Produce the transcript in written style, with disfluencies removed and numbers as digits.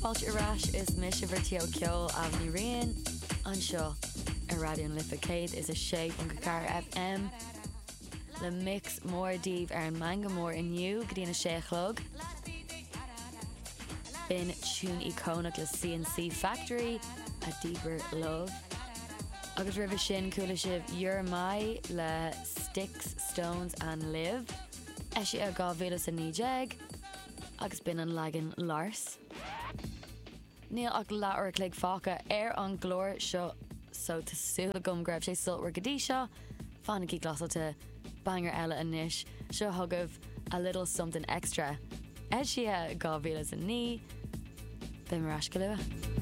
Fáilt arás is mis a bhirtí ó ceol Avenue Rian an seo a radio an Lifa Céad is a sé an Cacar FM le mix mór díobh ar an manga mór inniu go dtí na séchlog bin tún icónach le CNC Factory a Deeper Love agus ribh sin coolla sibh You're My le Sticks, Stones and Live eisi a 2009 agus bin an legan Lars Níl ach leabhar cléig fáca ar an glór seo so tásúla gom greibh sé sultúir go dtí seo fánaí glasalta banger eile inis seo thugah a little something extra eisi a 2009 be marrás go luath